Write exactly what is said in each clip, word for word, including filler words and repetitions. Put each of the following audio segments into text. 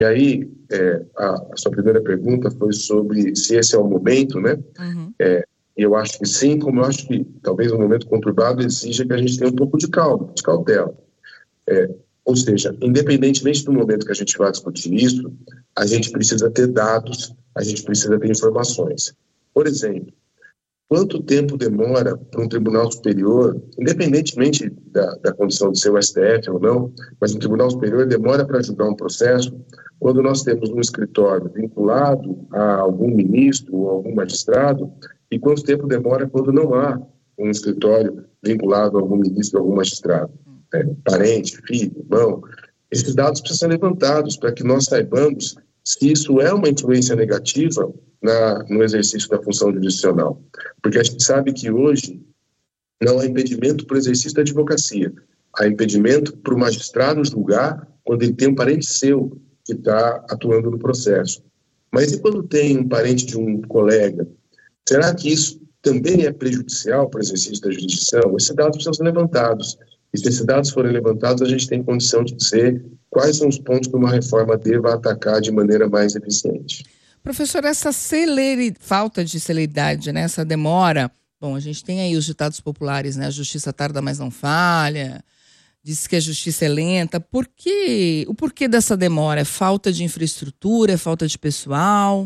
E aí, é, a, a sua primeira pergunta foi sobre se esse é o momento, né? Uhum. É, eu acho que sim, como eu acho que talvez um momento conturbado exija que a gente tenha um pouco de calma, de cautela. É, ou seja, independentemente do momento que a gente vai discutir isso, a gente precisa ter dados, a gente precisa ter informações. Por exemplo, quanto tempo demora para um tribunal superior, independentemente da, da condição de ser o S T F ou não, mas um tribunal superior demora para julgar um processo quando nós temos um escritório vinculado a algum ministro ou algum magistrado, e quanto tempo demora quando não há um escritório vinculado a algum ministro ou algum magistrado, é, parente, filho, irmão. Esses dados precisam ser levantados para que nós saibamos se isso é uma influência negativa na, no exercício da função jurisdicional. Porque a gente sabe que hoje não há impedimento para o exercício da advocacia. Há impedimento para o magistrado julgar quando ele tem um parente seu que está atuando no processo. Mas e quando tem um parente de um colega? Será que isso também é prejudicial para o exercício da jurisdição? Esses dados precisam ser levantados. E se esses dados forem levantados, a gente tem condição de dizer quais são os pontos que uma reforma deva atacar de maneira mais eficiente. Professor, essa celeri... falta de celeridade, né? Essa demora, bom, a gente tem aí os ditados populares, né? A justiça tarda, mas não falha, diz que a justiça é lenta. Por que... O porquê dessa demora? É falta de infraestrutura, é falta de pessoal?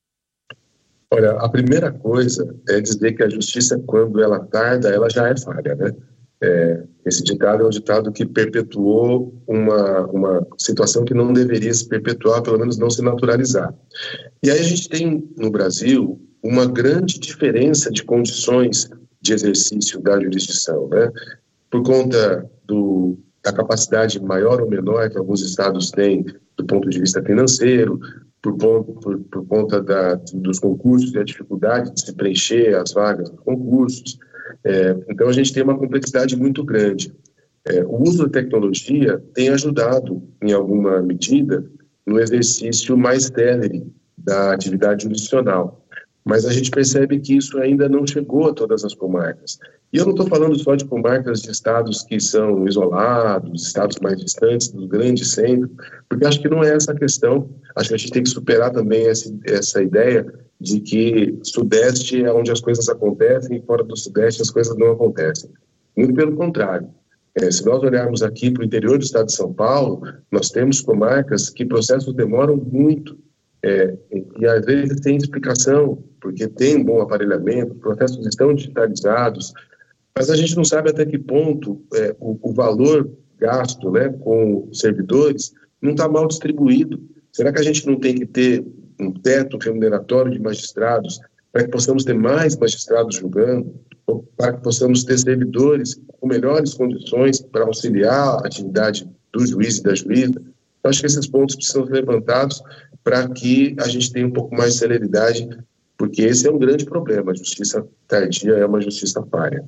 Olha, a primeira coisa é dizer que a justiça, quando ela tarda, ela já é falha, né? É, esse ditado é um ditado que perpetuou uma, uma situação que não deveria se perpetuar, pelo menos não se naturalizar. E aí a gente tem, no Brasil, uma grande diferença de condições de exercício da jurisdição, né? Por conta do, da capacidade maior ou menor que alguns estados têm do ponto de vista financeiro, por, por, por conta da, dos concursos e a dificuldade de se preencher as vagas dos concursos. É, então, a gente tem uma complexidade muito grande. É, o uso da tecnologia tem ajudado, em alguma medida, no exercício mais célere da atividade jurisdicional. Mas a gente percebe que isso ainda não chegou a todas as comarcas. E eu não estou falando só de comarcas de estados que são isolados, estados mais distantes dos grandes centros, porque acho que não é essa a questão. Acho que a gente tem que superar também essa, essa ideia de que Sudeste é onde as coisas acontecem e fora do Sudeste as coisas não acontecem. Muito pelo contrário. É, se nós olharmos aqui para o interior do estado de São Paulo, nós temos comarcas que processos demoram muito. É, e às vezes tem explicação, porque tem bom aparelhamento, os processos estão digitalizados, mas a gente não sabe até que ponto é, o, o valor gasto, né, com servidores não está mal distribuído. Será que a gente não tem que ter um teto remuneratório de magistrados para que possamos ter mais magistrados julgando, ou para que possamos ter servidores com melhores condições para auxiliar a atividade do juiz e da juíza? Eu acho que esses pontos precisam ser levantados para que a gente tenha um pouco mais de celeridade, porque esse é um grande problema. A justiça tardia é uma justiça falha.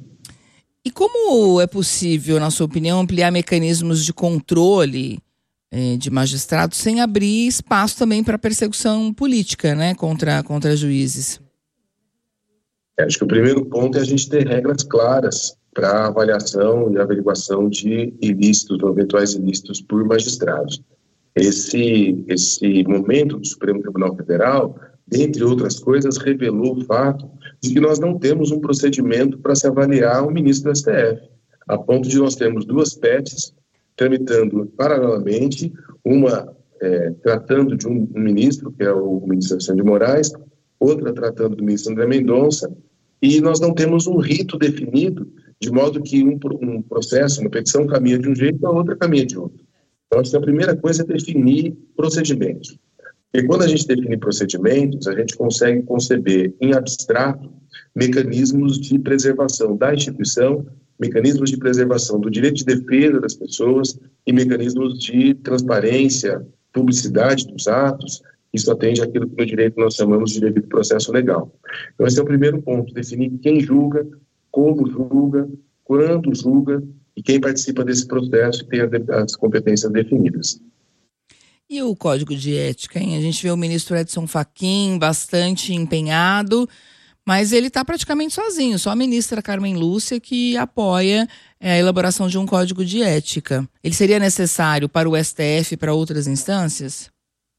E como é possível, na sua opinião, ampliar mecanismos de controle eh, de magistrados sem abrir espaço também para perseguição política, né, contra, contra juízes? É, acho que o primeiro ponto é a gente ter regras claras para avaliação e averiguação de ilícitos ou eventuais ilícitos por magistrados. Esse, esse momento do Supremo Tribunal Federal, dentre outras coisas, revelou o fato de que nós não temos um procedimento para se avaliar o ministro do S T F, a ponto de nós termos duas P E Ts tramitando paralelamente, uma é, tratando de um, um ministro, que é o ministro Alexandre de Moraes, outra tratando do ministro André Mendonça, e nós não temos um rito definido, de modo que um, um processo, uma petição caminha de um jeito, a outra caminha de outro. Então, acho que a primeira coisa é definir procedimentos. E quando a gente define procedimentos, a gente consegue conceber em abstrato mecanismos de preservação da instituição, mecanismos de preservação do direito de defesa das pessoas e mecanismos de transparência, publicidade dos atos. Isso atende àquilo que no direito nós chamamos de devido processo legal. Então, esse é o primeiro ponto, definir quem julga, como julga, quando julga, e quem participa desse processo tem as competências definidas. E o Código de Ética, hein? A gente vê o ministro Edson Fachin bastante empenhado, mas ele está praticamente sozinho, só a ministra Carmen Lúcia que apoia é, a elaboração de um Código de Ética. Ele seria necessário para o S T F e para outras instâncias?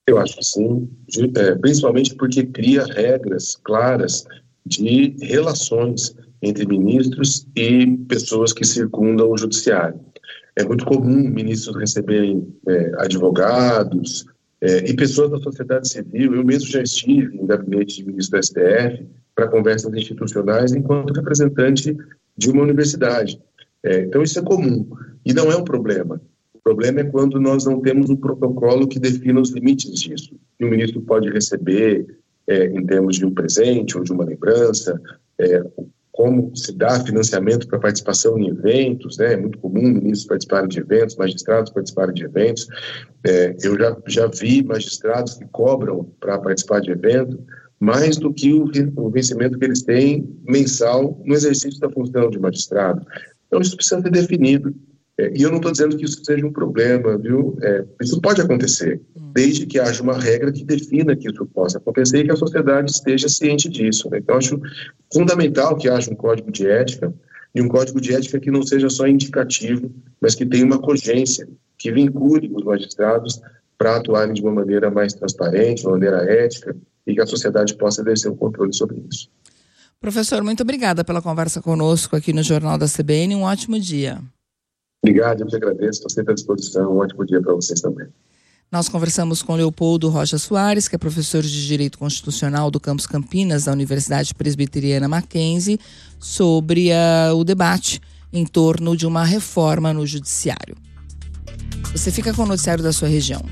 Eu acho que sim, principalmente porque cria regras claras de relações entre ministros e pessoas que circundam o judiciário. É muito comum ministros receberem é, advogados é, e pessoas da sociedade civil. Eu mesmo já estive em gabinete de ministro do S T F para conversas institucionais enquanto representante de uma universidade. É, então isso é comum e não é um problema. O problema é quando nós não temos um protocolo que defina os limites disso. Que o ministro pode receber é, em termos de um presente ou de uma lembrança, é, como se dá financiamento para participação em eventos, né? É muito comum ministros participarem de eventos, magistrados participarem de eventos. É, eu já, já vi magistrados que cobram para participar de evento mais do que o, o vencimento que eles têm mensal no exercício da função de magistrado. Então isso precisa ser definido. É, e eu não estou dizendo que isso seja um problema, viu? É, isso pode acontecer, desde que haja uma regra que defina que isso possa acontecer e que a sociedade esteja ciente disso, né? Então, acho fundamental que haja um código de ética, e um código de ética que não seja só indicativo, mas que tenha uma cogência, que vincule os magistrados para atuarem de uma maneira mais transparente, de uma maneira ética, e que a sociedade possa exercer um controle sobre isso. Professor, muito obrigada pela conversa conosco aqui no Jornal da C B N. Um ótimo dia. Obrigado, eu te agradeço, estou sempre à disposição. Um ótimo dia para vocês também. Nós conversamos com Leopoldo Rocha Soares, que é professor de Direito Constitucional do Campus Campinas, da Universidade Presbiteriana Mackenzie, sobre uh, o debate em torno de uma reforma no Judiciário. Você fica com o noticiário da sua região.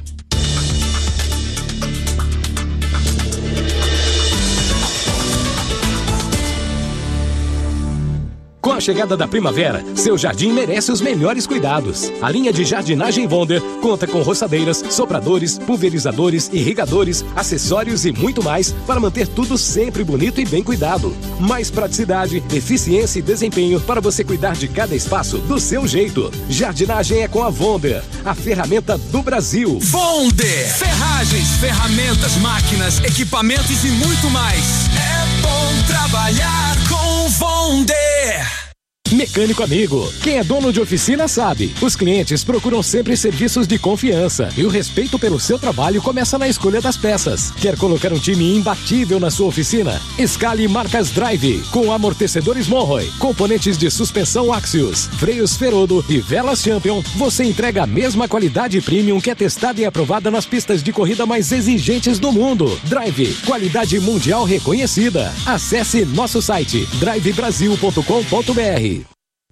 Com a chegada da primavera, seu jardim merece os melhores cuidados. A linha de jardinagem Wonder conta com roçadeiras, sopradores, pulverizadores, irrigadores, acessórios e muito mais para manter tudo sempre bonito e bem cuidado. Mais praticidade, eficiência e desempenho para você cuidar de cada espaço do seu jeito. Jardinagem é com a Wonder, a ferramenta do Brasil. Wonder! Ferragens, ferramentas, máquinas, equipamentos e muito mais. É bom trabalhar com Wonder! Mecânico amigo, quem é dono de oficina sabe, os clientes procuram sempre serviços de confiança e o respeito pelo seu trabalho começa na escolha das peças. Quer colocar um time imbatível na sua oficina? Escale marcas Drive, com amortecedores Monroe, componentes de suspensão Axios, freios Ferodo e velas Champion. Você entrega a mesma qualidade premium que é testada e aprovada nas pistas de corrida mais exigentes do mundo. Drive, qualidade mundial reconhecida. Acesse nosso site drive brasil ponto com ponto b r.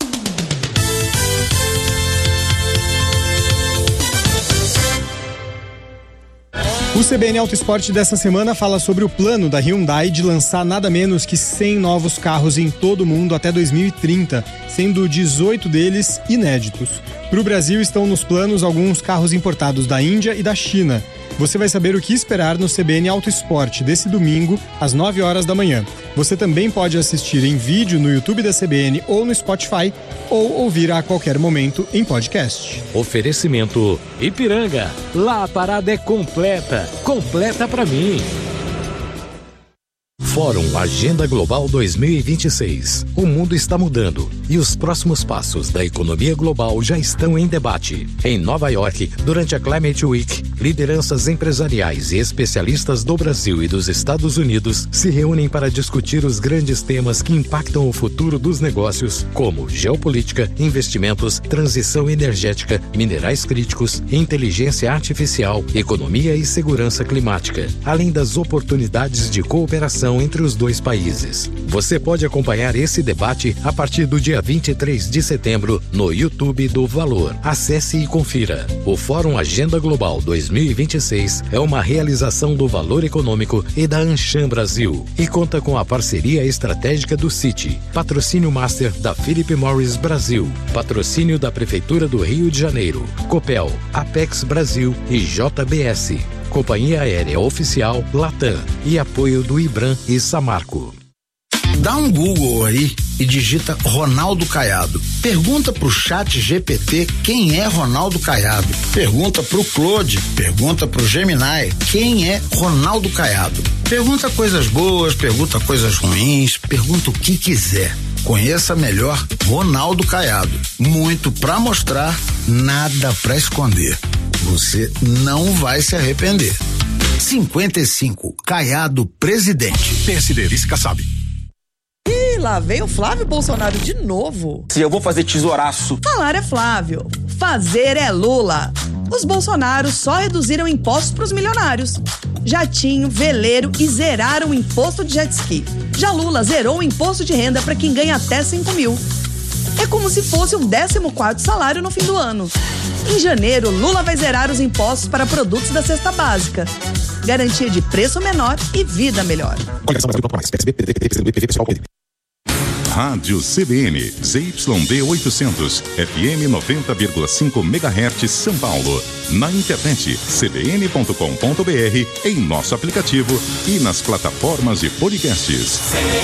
O C B N Auto Esporte dessa semana fala sobre o plano da Hyundai de lançar nada menos que cem novos carros em todo o mundo até dois mil e trinta, sendo dezoito deles inéditos. Para o Brasil estão nos planos alguns carros importados da Índia e da China. Você vai saber o que esperar no C B N Auto Esporte desse domingo, às nove horas da manhã. Você também pode assistir em vídeo no YouTube da C B N ou no Spotify, ou ouvir a qualquer momento em podcast. Oferecimento Ipiranga. Lá a parada é completa. Completa pra mim. Fórum Agenda Global dois mil e vinte e seis. O mundo está mudando e os próximos passos da economia global já estão em debate. Em Nova York, durante a Climate Week, lideranças empresariais e especialistas do Brasil e dos Estados Unidos se reúnem para discutir os grandes temas que impactam o futuro dos negócios, como geopolítica, investimentos, transição energética, minerais críticos, inteligência artificial, economia e segurança climática, além das oportunidades de cooperação entre os dois países. Você pode acompanhar esse debate a partir do dia vinte e três de setembro no YouTube do Valor. Acesse e confira. O Fórum Agenda Global dois mil e vinte e seis é uma realização do Valor Econômico e da Anshan Brasil e conta com a parceria estratégica do Citi, patrocínio master da Philip Morris Brasil, patrocínio da Prefeitura do Rio de Janeiro, Copel, Apex Brasil e J B S. Companhia Aérea Oficial Latam e apoio do Ibram e Samarco. Dá um Google aí e digita Ronaldo Caiado. Pergunta pro chat G P T quem é Ronaldo Caiado. Pergunta pro Claude, pergunta pro Gemini quem é Ronaldo Caiado. Pergunta coisas boas, pergunta coisas ruins, pergunta o que quiser. Conheça melhor Ronaldo Caiado. Muito pra mostrar, nada pra esconder. Você não vai se arrepender. cinquenta e cinco, Caiado Presidente. P S D, vice Kassab. Ih, lá veio o Flávio Bolsonaro de novo. Se eu vou fazer tesouraço. Falar é Flávio, fazer é Lula. Os Bolsonaros só reduziram impostos para os milionários. Jatinho, veleiro e zeraram o imposto de jet ski. Já Lula zerou o imposto de renda para quem ganha até cinco mil. É como se fosse um décimo quarto salário no fim do ano. Em janeiro, Lula vai zerar os impostos para produtos da cesta básica. Garantia de preço menor e vida melhor. Rádio C B N, Z Y D oitocentos, F M noventa vírgula cinco megahertz, São Paulo. Na internet, c b n ponto com ponto b r, em nosso aplicativo e nas plataformas de podcasts.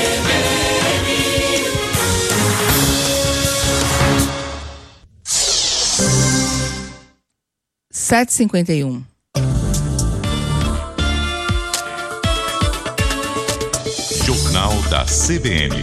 sete e cinquenta e um. Jornal da C B N.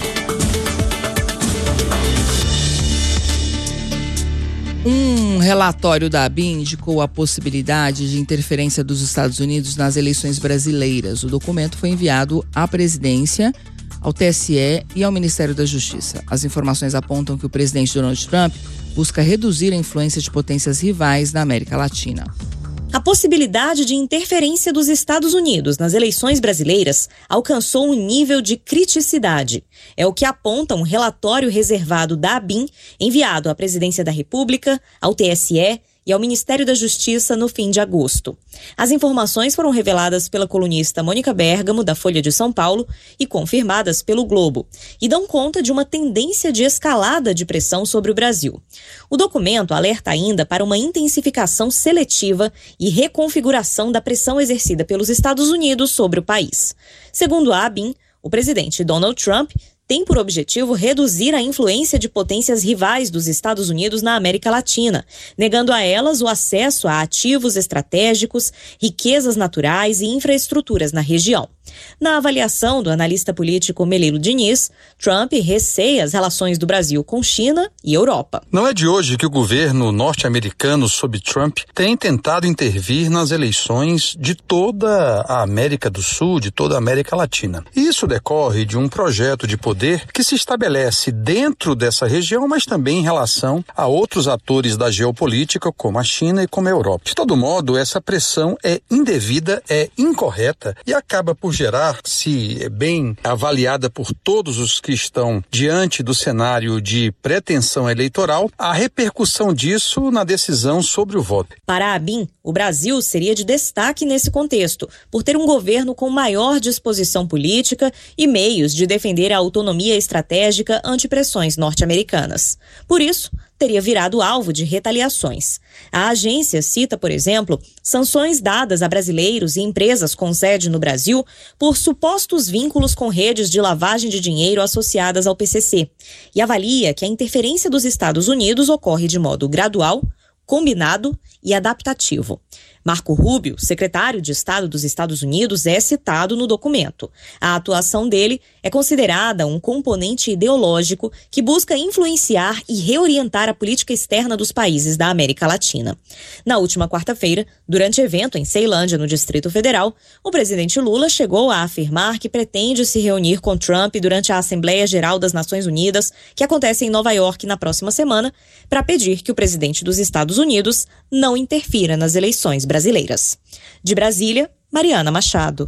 Um relatório da A B I indicou a possibilidade de interferência dos Estados Unidos nas eleições brasileiras. O documento foi enviado à presidência, ao T S E e ao Ministério da Justiça. As informações apontam que o presidente Donald Trump busca reduzir a influência de potências rivais na América Latina. A possibilidade de interferência dos Estados Unidos nas eleições brasileiras alcançou um nível de criticidade. É o que aponta um relatório reservado da A B I N, enviado à Presidência da República, ao T S E e ao Ministério da Justiça no fim de agosto. As informações foram reveladas pela colunista Mônica Bergamo, da Folha de São Paulo, e confirmadas pelo Globo, e dão conta de uma tendência de escalada de pressão sobre o Brasil. O documento alerta ainda para uma intensificação seletiva e reconfiguração da pressão exercida pelos Estados Unidos sobre o país. Segundo a A B I N, o presidente Donald Trump tem por objetivo reduzir a influência de potências rivais dos Estados Unidos na América Latina, negando a elas o acesso a ativos estratégicos, riquezas naturais e infraestruturas na região. Na avaliação do analista político Melilo Diniz, Trump receia as relações do Brasil com China e Europa. Não é de hoje que o governo norte-americano sob Trump tem tentado intervir nas eleições de toda a América do Sul, de toda a América Latina. E isso decorre de um projeto de poder que se estabelece dentro dessa região, mas também em relação a outros atores da geopolítica, como a China e como a Europa. De todo modo, essa pressão é indevida, é incorreta e acaba por gerar, se bem avaliada por todos os que estão diante do cenário de pretensão eleitoral, a repercussão disso na decisão sobre o voto. Para a A B I N, o Brasil seria de destaque nesse contexto, por ter um governo com maior disposição política e meios de defender a autonomia estratégica ante pressões norte-americanas. Por isso, teria virado alvo de retaliações. A agência cita, por exemplo, sanções dadas a brasileiros e empresas com sede no Brasil por supostos vínculos com redes de lavagem de dinheiro associadas ao P C C, e avalia que a interferência dos Estados Unidos ocorre de modo gradual, combinado e adaptativo. Marco Rubio, secretário de Estado dos Estados Unidos, é citado no documento. A atuação dele é considerada um componente ideológico que busca influenciar e reorientar a política externa dos países da América Latina. Na última quarta-feira, durante evento em Ceilândia, no Distrito Federal, o presidente Lula chegou a afirmar que pretende se reunir com Trump durante a Assembleia Geral das Nações Unidas, que acontece em Nova York na próxima semana, para pedir que o presidente dos Estados Unidos não interfira nas eleições brasileiras. De Brasília, Mariana Machado.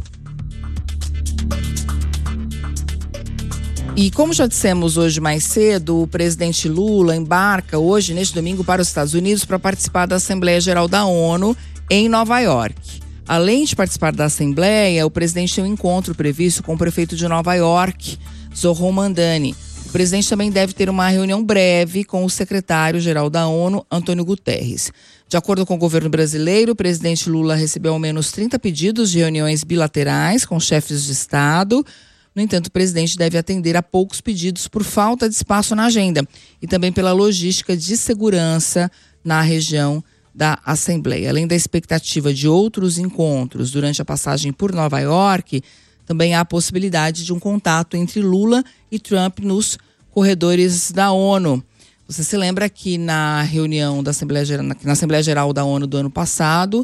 E como já dissemos hoje mais cedo, o presidente Lula embarca hoje, neste domingo, para os Estados Unidos para participar da Assembleia Geral da ONU em Nova York. Além de participar da Assembleia, o presidente tem um encontro previsto com o prefeito de Nova York, Zohran Mamdani. O presidente também deve ter uma reunião breve com o secretário-geral da ONU, Antônio Guterres. De acordo com o governo brasileiro, o presidente Lula recebeu ao menos trinta pedidos de reuniões bilaterais com chefes de Estado. No entanto, o presidente deve atender a poucos pedidos por falta de espaço na agenda e também pela logística de segurança na região da Assembleia. Além da expectativa de outros encontros durante a passagem por Nova York, também há a possibilidade de um contato entre Lula e Trump nos corredores da ONU. Você se lembra que na reunião da Assembleia Geral, na Assembleia Geral da ONU do ano passado,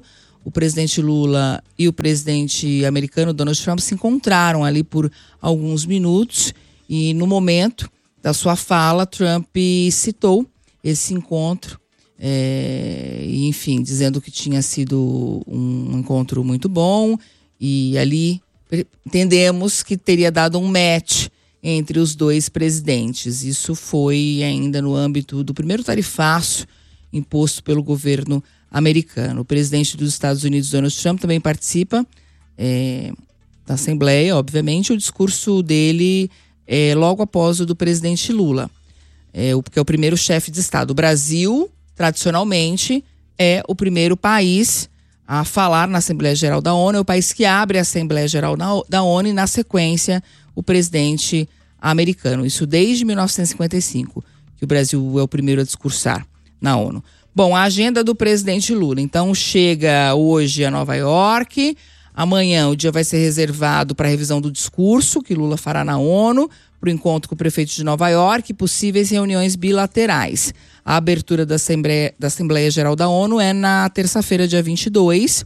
o presidente Lula e o presidente americano Donald Trump se encontraram ali por alguns minutos e no momento da sua fala, Trump citou esse encontro, é, enfim, dizendo que tinha sido um encontro muito bom e ali entendemos que teria dado um match entre os dois presidentes. Isso foi ainda no âmbito do primeiro tarifaço imposto pelo governo americano. O presidente dos Estados Unidos, Donald Trump, também participa é, da Assembleia, obviamente. O discurso dele é logo após o do presidente Lula, é, o, que é o primeiro chefe de Estado. O Brasil, tradicionalmente, é o primeiro país a falar na Assembleia Geral da ONU, é o país que abre a Assembleia Geral da ONU e, na sequência, o presidente americano. Isso desde mil novecentos e cinquenta e cinco, que o Brasil é o primeiro a discursar na ONU. Bom, a agenda do presidente Lula, então, chega hoje a Nova York. Amanhã o dia vai ser reservado para a revisão do discurso que Lula fará na ONU, para o encontro com o prefeito de Nova York e possíveis reuniões bilaterais. A abertura da Assembleia, da Assembleia Geral da ONU é na terça-feira, dia vinte e dois.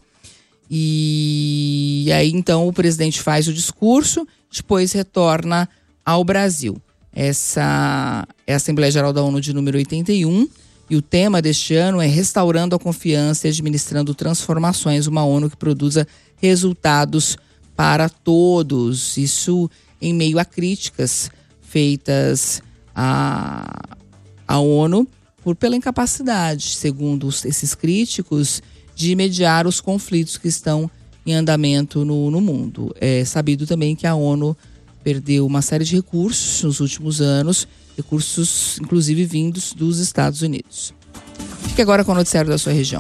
E aí, então, o presidente faz o discurso, depois retorna ao Brasil. Essa é a Assembleia Geral da ONU de número oitenta e um. E o tema deste ano é Restaurando a Confiança e Administrando Transformações, uma ONU que produza resultados para todos. Isso em meio a críticas feitas à, à ONU por, pela incapacidade, segundo esses críticos, de mediar os conflitos que estão em andamento no, no mundo. É sabido também que a ONU perdeu uma série de recursos nos últimos anos, recursos inclusive vindos dos Estados Unidos. Fique agora com o noticiário da sua região.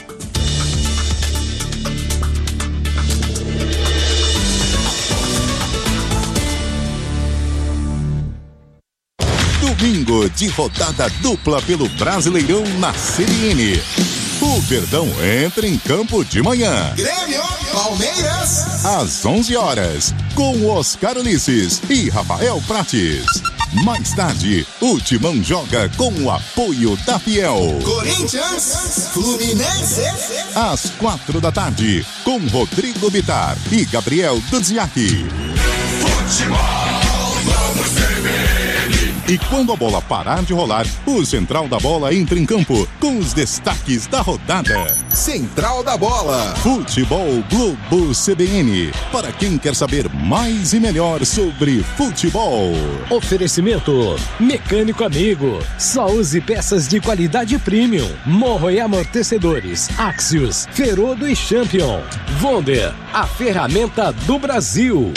Domingo de rodada dupla pelo Brasileirão na C B N. O Verdão entra em campo de manhã. Grêmio, Palmeiras. Às onze horas, com Oscar Ulisses e Rafael Prates. Mais tarde, o Timão joga com o apoio da Fiel. Corinthians, Fluminense. Às quatro da tarde, com Rodrigo Bitar e Gabriel Dudziak. Futebol, vamos C B N. E quando a bola parar de rolar, o Central da Bola entra em campo com os destaques da rodada. Central da Bola. Futebol Globo C B N. Para quem quer saber mais e melhor sobre futebol. Oferecimento Mecânico Amigo. Só use peças de qualidade premium. Morro e amortecedores. Axios, Ferodo e Champion. Wonder, a ferramenta do Brasil.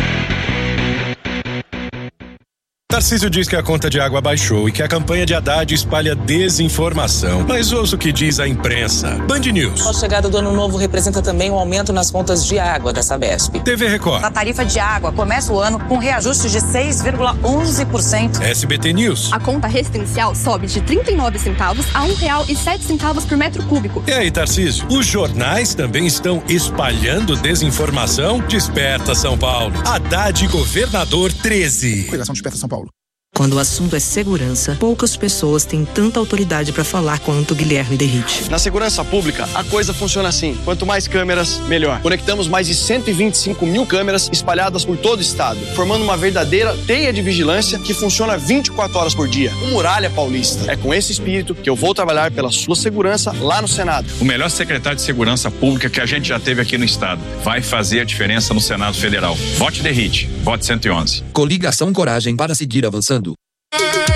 Tarcísio diz que a conta de água baixou e que a campanha de Haddad espalha desinformação. Mas ouça o que diz a imprensa. Band News. A chegada do ano novo representa também um aumento nas contas de água da Sabesp. T V Record. A tarifa de água começa o ano com reajuste de seis vírgula onze por cento. S B T News. A conta residencial sobe de trinta e nove centavos a um real e sete centavos por metro cúbico. E aí, Tarcísio? Os jornais também estão espalhando desinformação? Desperta São Paulo. Haddad Governador treze. Correlação Desperta São Paulo. Quando o assunto é segurança, poucas pessoas têm tanta autoridade para falar quanto Guilherme Derrite. Na segurança pública, a coisa funciona assim. Quanto mais câmeras, melhor. Conectamos mais de cento e vinte e cinco mil câmeras espalhadas por todo o estado, formando uma verdadeira teia de vigilância que funciona vinte e quatro horas por dia. O Muralha Paulista. É com esse espírito que eu vou trabalhar pela sua segurança lá no Senado. O melhor secretário de Segurança Pública que a gente já teve aqui no estado. Vai fazer a diferença no Senado Federal. Vote Derrite. Vote cento e onze. Coligação Coragem para seguir avançando.